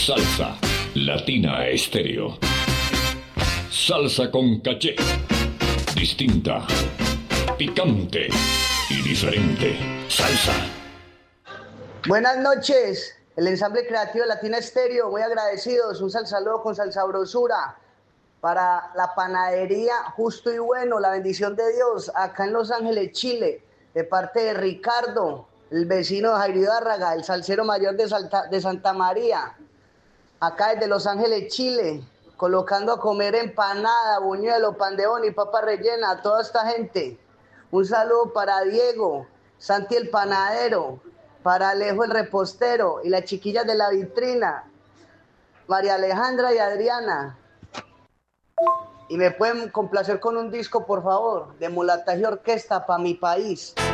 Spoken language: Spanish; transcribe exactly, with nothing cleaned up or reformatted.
Salsa Latina Estéreo. Salsa con caché. Distinta, picante y diferente. Salsa. Buenas noches, el ensamble creativo de Latina Estéreo, muy agradecidos. Un saludo con salsabrosura para la panadería Justo y Bueno, la bendición de Dios, acá en Los Ángeles, Chile, de parte de Ricardo, el vecino de Jairo Hidárraga, el salsero mayor de, Salta, de Santa María, acá desde Los Ángeles, Chile, colocando a comer empanada, buñuelo, pan de bono y papa rellena a toda esta gente. Un saludo para Diego, Santi el panadero, para Alejo el repostero y las chiquillas de la vitrina, María Alejandra y Adriana. Y me pueden complacer con un disco, por favor, de Mulataje Orquesta para mi país.